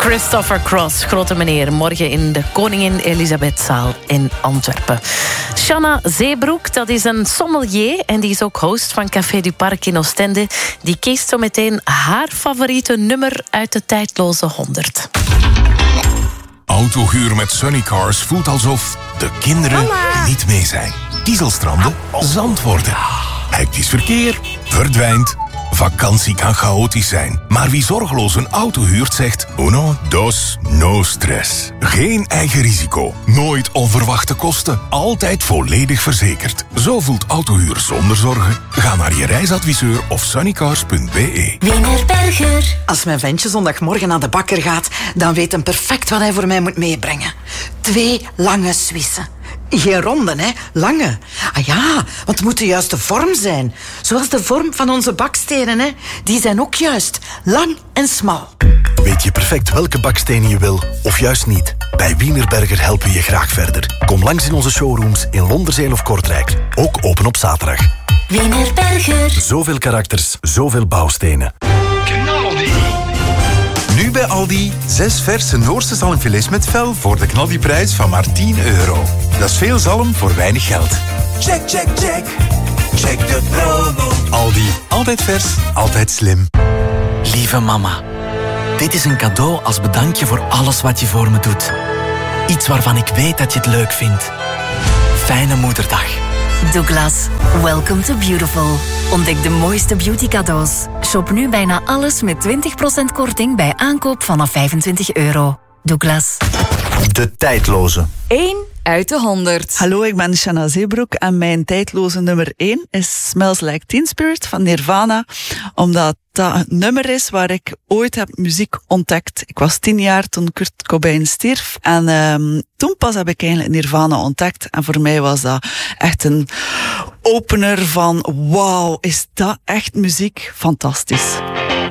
Christopher Cross, grote meneer, morgen in de Koningin Elisabethzaal in Antwerpen. Shanna Zeebroek, dat is een sommelier en die is ook host van Café du Parc in Oostende. Die kiest zo meteen haar favoriete nummer uit de tijdloze 100. Autohuur met Sunnycars voelt alsof de kinderen niet mee zijn. Kiezelstranden, zand worden. Hectisch verkeer, verdwijnt. Vakantie kan chaotisch zijn. Maar wie zorgeloos een auto huurt zegt... Uno, dos, no stress. Geen eigen risico. Nooit onverwachte kosten. Altijd volledig verzekerd. Zo voelt autohuur zonder zorgen. Ga naar je reisadviseur of sunnycars.be. Wienerberger. Als mijn ventje zondagmorgen naar de bakker gaat... dan weet hij perfect wat hij voor mij moet meebrengen. 2 lange Suissen. Geen ronden, hè? Lange. Ah ja, want het moet de juiste vorm zijn. Zoals de vorm van onze bakstenen, hè? Die zijn ook juist. Lang en smal. Weet je perfect welke bakstenen je wil, of juist niet? Bij Wienerberger helpen we je graag verder. Kom langs in onze showrooms in Londerzeel of Kortrijk. Ook open op zaterdag. Wienerberger. Zoveel karakters, zoveel bouwstenen. Nu bij Aldi 6 verse Noorse zalmfilets met vel voor de knaldiprijs van maar €10. Dat is veel zalm voor weinig geld. Check, check, check. Check de promo. Aldi, altijd vers, altijd slim. Lieve mama, dit is een cadeau als bedankje voor alles wat je voor me doet. Iets waarvan ik weet dat je het leuk vindt. Fijne moederdag. Douglas, welcome to beautiful. Ontdek de mooiste beauty cadeaus. Shop nu bijna alles met 20% korting bij aankoop vanaf €25. Douglas. De tijdloze. 1 uit de 100. Hallo, ik ben Shanna Zeebroek en mijn tijdloze nummer 1 is Smells Like Teen Spirit van Nirvana, omdat dat het nummer is waar ik ooit heb muziek ontdekt. Ik was 10 jaar toen Kurt Cobain stierf en toen pas heb ik eigenlijk Nirvana ontdekt en voor mij was dat echt een opener van wauw, is dat echt muziek? Fantastisch.